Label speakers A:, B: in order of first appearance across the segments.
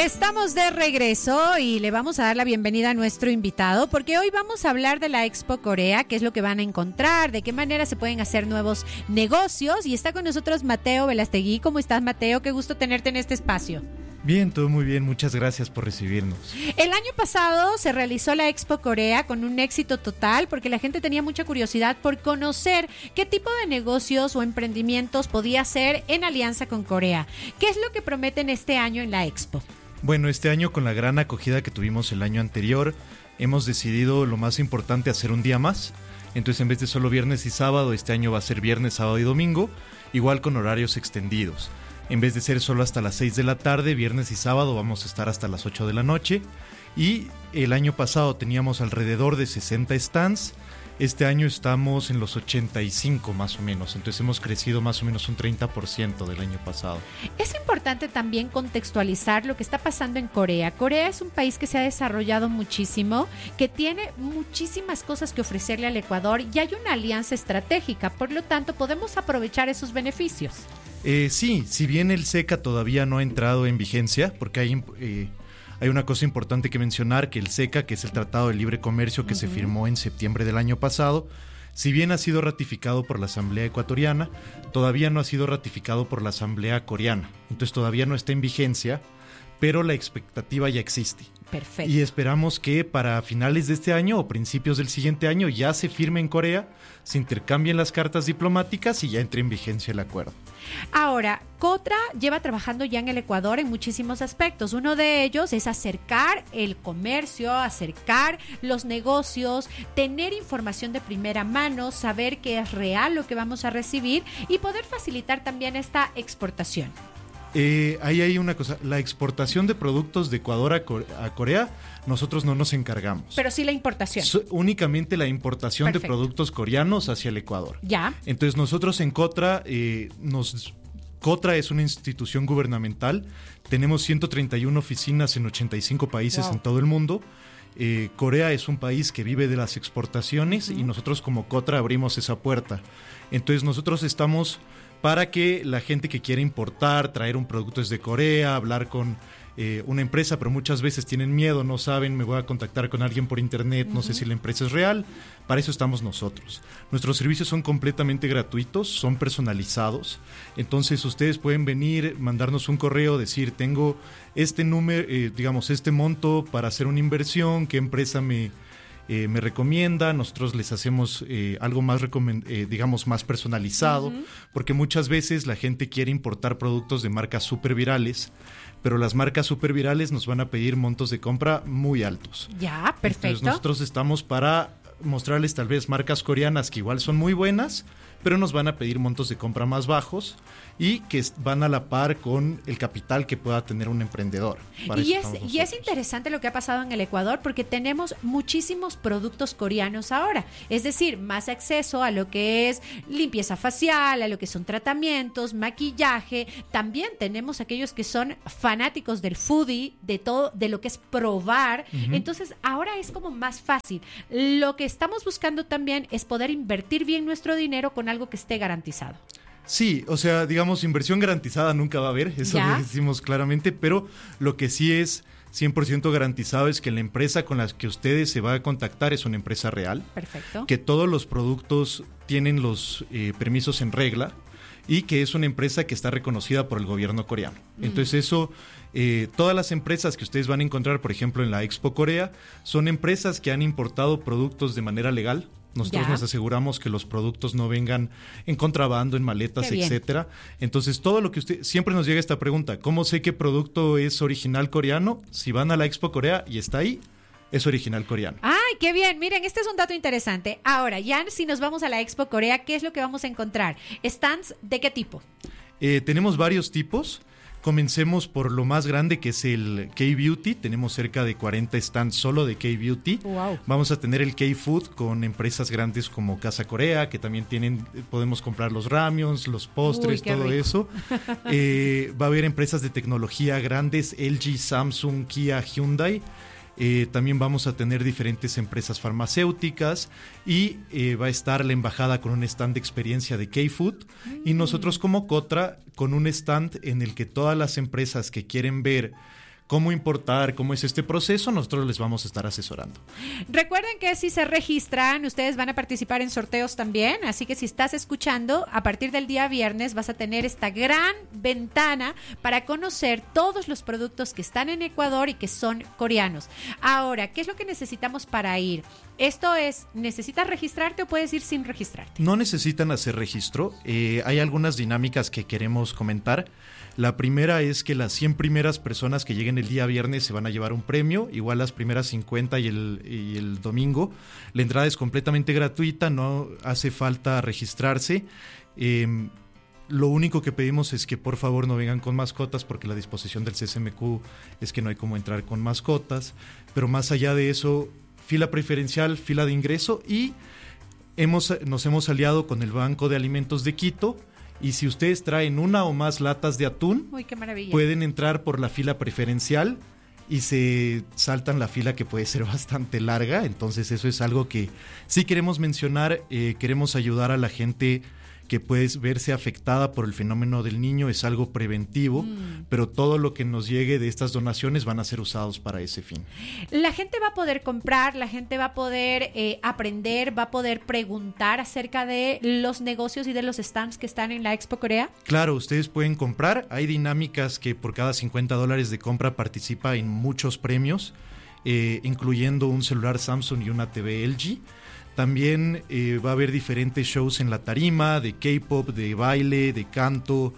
A: Estamos de regreso y le vamos a dar la bienvenida a nuestro invitado porque hoy vamos a hablar de la Expo Corea, qué es lo que van a encontrar, de qué manera se pueden hacer nuevos negocios, y está con nosotros Mateo Velastegui. ¿Cómo estás, Mateo? Qué gusto tenerte en este espacio.
B: Bien, todo muy bien, muchas gracias por recibirnos.
A: El año pasado se realizó la Expo Corea con un éxito total porque la gente tenía mucha curiosidad por conocer qué tipo de negocios o emprendimientos podía hacer en alianza con Corea. ¿Qué es lo que prometen este año en la Expo?
B: Bueno, este año, con la gran acogida que tuvimos el año anterior, hemos decidido lo más importante, hacer un día más. Entonces, en vez de solo viernes y sábado, este año va a ser viernes, sábado y domingo, igual con horarios extendidos. En vez de ser solo hasta las 6 de la tarde, viernes y sábado vamos a estar hasta las 8 de la noche. Y el año pasado teníamos alrededor de 60 stands. Este año estamos en los 85 más o menos, entonces hemos crecido más o menos un 30% del año pasado.
A: Es importante también contextualizar lo que está pasando en Corea. Corea es un país que se ha desarrollado muchísimo, que tiene muchísimas cosas que ofrecerle al Ecuador y hay una alianza estratégica, por lo tanto podemos aprovechar esos beneficios.
B: Sí, si bien el SECA todavía no ha entrado en vigencia, porque hay una cosa importante que mencionar, que el SECA, que es el Tratado de Libre Comercio que se firmó en septiembre del año pasado, si bien ha sido ratificado por la Asamblea Ecuatoriana, todavía no ha sido ratificado por la Asamblea Coreana. Entonces todavía no está en vigencia, pero la expectativa ya existe.
A: Perfecto.
B: Y esperamos que para finales de este año o principios del siguiente año ya se firme en Corea, se intercambien las cartas diplomáticas y ya entre en vigencia el acuerdo.
A: Ahora, Cotra lleva trabajando ya en el Ecuador en muchísimos aspectos. Uno de ellos es acercar el comercio, acercar los negocios, tener información de primera mano, saber que es real lo que vamos a recibir y poder facilitar también esta exportación.
B: Ahí hay una cosa, la exportación de productos de Ecuador a Corea, nosotros no nos encargamos.
A: Pero sí la importación.
B: Únicamente la importación Perfecto. De productos coreanos hacia el Ecuador.
A: Ya.
B: Entonces nosotros en Cotra, Cotra es una institución gubernamental, tenemos 131 oficinas en 85 países en todo el mundo. Corea es un país que vive de las exportaciones y nosotros como Cotra abrimos esa puerta. Entonces nosotros estamos para que la gente que quiere importar, traer un producto desde Corea, hablar con una empresa, pero muchas veces tienen miedo, no saben, me voy a contactar con alguien por internet, no sé si la empresa es real, para eso estamos nosotros. Nuestros servicios son completamente gratuitos, son personalizados, entonces ustedes pueden venir, mandarnos un correo, decir, tengo este número, este monto para hacer una inversión, qué empresa me recomienda, nosotros les hacemos algo más, más personalizado, porque muchas veces la gente quiere importar productos de marcas súper virales, pero las marcas súper virales nos van a pedir montos de compra muy altos.
A: Ya, perfecto.
B: Entonces nosotros estamos para mostrarles tal vez marcas coreanas que igual son muy buenas, pero nos van a pedir montos de compra más bajos y que van a la par con el capital que pueda tener un emprendedor.
A: Y es interesante lo que ha pasado en el Ecuador porque tenemos muchísimos productos coreanos ahora, es decir, más acceso a lo que es limpieza facial, a lo que son tratamientos, maquillaje, también tenemos aquellos que son fanáticos del foodie, de todo, de lo que es probar, entonces ahora es como más fácil. Lo que estamos buscando también es poder invertir bien nuestro dinero con algo que esté garantizado.
B: Sí, o sea, inversión garantizada nunca va a haber, eso lo decimos claramente, pero lo que sí es 100% garantizado es que la empresa con la que ustedes se va a contactar es una empresa real.
A: Perfecto.
B: Que todos los productos tienen los permisos en regla y que es una empresa que está reconocida por el gobierno coreano. Entonces eso, todas las empresas que ustedes van a encontrar, por ejemplo, en la Expo Corea, son empresas que han importado productos de manera legal. Nosotros nos aseguramos que los productos no vengan en contrabando, en maletas, etcétera. Entonces, todo lo que siempre nos llega esta pregunta, ¿cómo sé qué producto es original coreano? Si van a la Expo Corea y está ahí, es original coreano.
A: ¡Ay, qué bien! Miren, este es un dato interesante. Ahora, ya si nos vamos a la Expo Corea, ¿qué es lo que vamos a encontrar? ¿Stands de qué tipo?
B: Tenemos varios tipos. Comencemos por lo más grande, que es el K-Beauty. Tenemos cerca de 40 stands solo de K-Beauty. Wow. Vamos a tener el K-Food con empresas grandes como Casa Corea, que también podemos comprar los ramyons, los postres, todo rico. Eso. Va a haber empresas de tecnología grandes, LG, Samsung, Kia, Hyundai. También vamos a tener diferentes empresas farmacéuticas y va a estar la embajada con un stand de experiencia de K-Food y nosotros como Cotra con un stand en el que todas las empresas que quieren ver cómo importar, cómo es este proceso, nosotros les vamos a estar asesorando.
A: Recuerden que si se registran, ustedes van a participar en sorteos también, así que si estás escuchando, a partir del día viernes vas a tener esta gran ventana para conocer todos los productos que están en Ecuador y que son coreanos. Ahora, ¿qué es lo que necesitamos para ir? Esto es, ¿necesitas registrarte o puedes ir sin registrarte?
B: No necesitan hacer registro. Hay algunas dinámicas que queremos comentar. La primera es que las 100 primeras personas que lleguen el día viernes se van a llevar un premio, igual las primeras 50 y el domingo. La entrada es completamente gratuita, no hace falta registrarse. Lo único que pedimos es que por favor no vengan con mascotas, porque la disposición del CSMQ es que no hay cómo entrar con mascotas. Pero más allá de eso, fila preferencial, fila de ingreso, y nos hemos aliado con el Banco de Alimentos de Quito, y si ustedes traen una o más latas de atún,
A: ¡uy, qué maravilla!,
B: pueden entrar por la fila preferencial y se saltan la fila, que puede ser bastante larga. Entonces eso es algo que sí queremos mencionar. Queremos ayudar a la gente que puede verse afectada por el fenómeno del niño, es algo preventivo, pero todo lo que nos llegue de estas donaciones van a ser usados para ese fin.
A: La gente va a poder comprar, la gente va a poder aprender, va a poder preguntar acerca de los negocios y de los stands que están en la Expo Corea.
B: Claro, ustedes pueden comprar, hay dinámicas que por cada $50 de compra participa en muchos premios, incluyendo un celular Samsung y una TV LG. También va a haber diferentes shows en la tarima, de K-pop, de baile, de canto,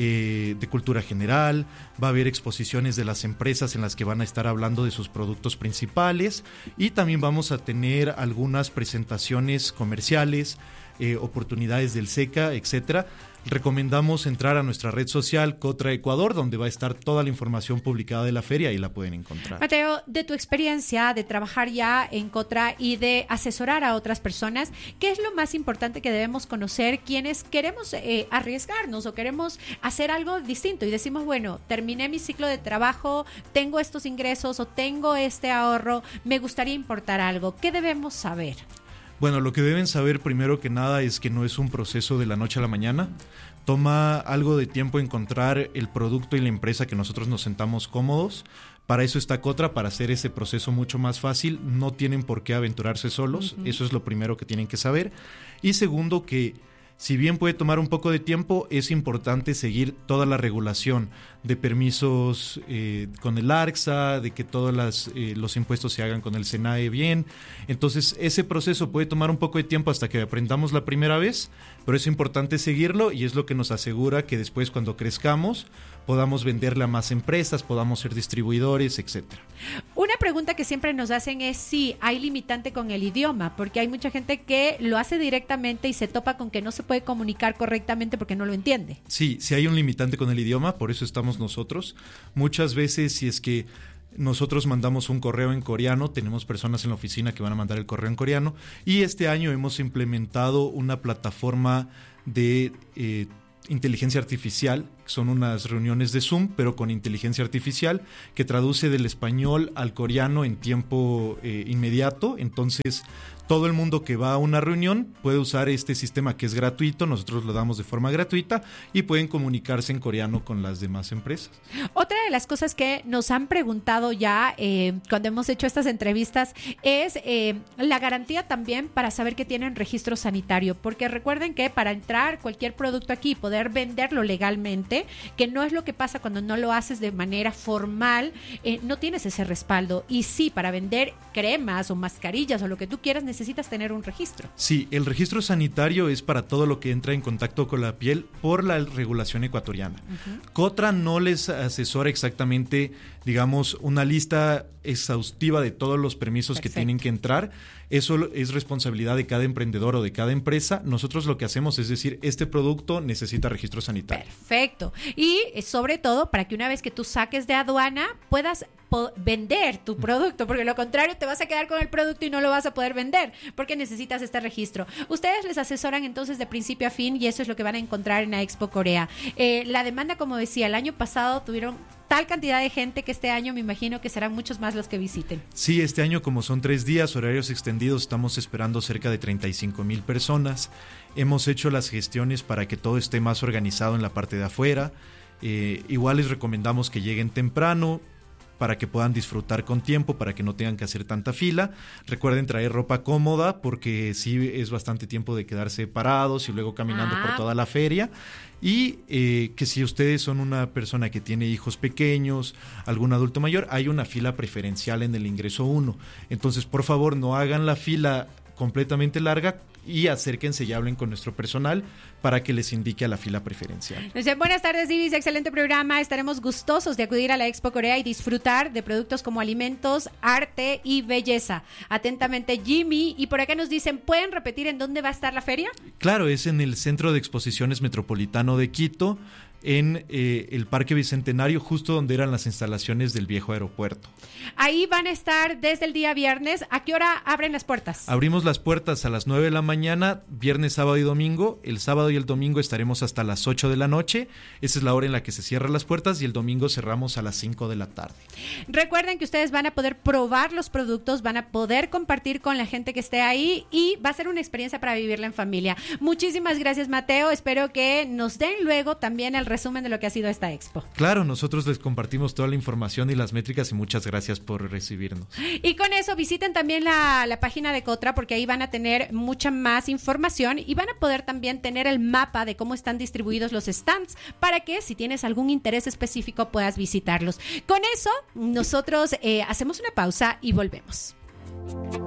B: de cultura general. Va a haber exposiciones de las empresas en las que van a estar hablando de sus productos principales, y también vamos a tener algunas presentaciones comerciales, oportunidades del SECA, etcétera. Recomendamos entrar a nuestra red social Cotra Ecuador, donde va a estar toda la información publicada de la feria y la pueden encontrar.
A: Mateo, de tu experiencia de trabajar ya en Cotra y de asesorar a otras personas, ¿qué es lo más importante que debemos conocer quienes queremos arriesgarnos o queremos hacer algo distinto y decimos, bueno, terminé mi ciclo de trabajo, tengo estos ingresos o tengo este ahorro, me gustaría importar algo? ¿Qué debemos saber?
B: Bueno, lo que deben saber primero que nada es que no es un proceso de la noche a la mañana. Toma algo de tiempo encontrar el producto y la empresa que nosotros nos sentamos cómodos. Para eso está Cotra, para hacer ese proceso mucho más fácil. No tienen por qué aventurarse solos. Eso es lo primero que tienen que saber. Y segundo, que si bien puede tomar un poco de tiempo, es importante seguir toda la regulación de permisos con el ARCSA, de que todos los impuestos se hagan con el SENAE bien. Entonces ese proceso puede tomar un poco de tiempo hasta que aprendamos la primera vez, pero es importante seguirlo, y es lo que nos asegura que después, cuando crezcamos, podamos venderle a más empresas, podamos ser distribuidores, etcétera.
A: Una pregunta que siempre nos hacen es si hay limitante con el idioma, porque hay mucha gente que lo hace directamente y se topa con que no se puede comunicar correctamente porque no lo entiende.
B: Sí, sí hay un limitante con el idioma, por eso estamos nosotros. Muchas veces, si es que nosotros mandamos un correo en coreano, tenemos personas en la oficina que van a mandar el correo en coreano, y este año hemos implementado una plataforma de inteligencia artificial. Son unas reuniones de Zoom, pero con inteligencia artificial, que traduce del español al coreano en tiempo inmediato. Entonces todo el mundo que va a una reunión puede usar este sistema, que es gratuito, nosotros lo damos de forma gratuita, y pueden comunicarse en coreano con las demás empresas.
A: Otra de las cosas que nos han preguntado ya cuando hemos hecho estas entrevistas es la garantía también para saber que tienen registro sanitario, porque recuerden que para entrar cualquier producto aquí y poder venderlo legalmente, que no es lo que pasa cuando no lo haces de manera formal, no tienes ese respaldo. Y sí, para vender cremas o mascarillas o lo que tú quieras, necesitas tener un registro.
B: Sí, el registro sanitario es para todo lo que entra en contacto con la piel por la regulación ecuatoriana. Cotra no les asesora exactamente, digamos, una lista exhaustiva de todos los permisos que tienen que entrar. Eso es responsabilidad de cada emprendedor o de cada empresa. Nosotros lo que hacemos es decir, este producto necesita registro sanitario.
A: Perfecto. Y sobre todo, para que una vez que tú saques de aduana, puedas vender tu producto, porque lo contrario te vas a quedar con el producto y no lo vas a poder vender, porque necesitas este registro. Ustedes les asesoran entonces de principio a fin, y eso es lo que van a encontrar en la Expo Corea. La demanda, como decía, el año pasado tuvieron tal cantidad de gente que este año me imagino que serán muchos más los que visiten.
B: Sí, este año, como son 3 días, horarios extendidos, estamos esperando cerca de 35,000 personas. Hemos hecho las gestiones para que todo esté más organizado en la parte de afuera. Igual les recomendamos que lleguen temprano. para que puedan disfrutar con tiempo, para que no tengan que hacer tanta fila. Recuerden traer ropa cómoda porque sí es bastante tiempo de quedarse parados y luego caminando por toda la feria. Y que si ustedes son una persona que tiene hijos pequeños, algún adulto mayor, hay una fila preferencial en el ingreso 1. Entonces, por favor, no hagan la fila completamente larga y acérquense y hablen con nuestro personal para que les indique a la fila preferencial.
A: Buenas tardes, Iris, excelente programa. Estaremos gustosos de acudir a la Expo Corea y disfrutar de productos como alimentos, arte y belleza. Atentamente, Jimmy. Y por acá nos dicen, ¿pueden repetir en dónde va a estar la feria?
B: Claro, es en el Centro de Exposiciones Metropolitano de Quito, en el Parque Bicentenario, justo donde eran las instalaciones del viejo aeropuerto.
A: Ahí van a estar desde el día viernes. ¿A qué hora abren las puertas?
B: Abrimos las puertas a las 9 de la mañana, viernes, sábado y domingo. El sábado y el domingo estaremos hasta las 8 de la noche. Esa es la hora en la que se cierran las puertas, y el domingo cerramos a las 5 de la tarde.
A: Recuerden que ustedes van a poder probar los productos, van a poder compartir con la gente que esté ahí y va a ser una experiencia para vivirla en familia. Muchísimas gracias, Mateo. Espero que nos den luego también el resumen de lo que ha sido esta expo.
B: Claro, nosotros les compartimos toda la información y las métricas, y muchas gracias por recibirnos.
A: Y con eso visiten también la página de Cotra, porque ahí van a tener mucha más información y van a poder también tener el mapa de cómo están distribuidos los stands para que si tienes algún interés específico puedas visitarlos. Con eso nosotros hacemos una pausa y volvemos.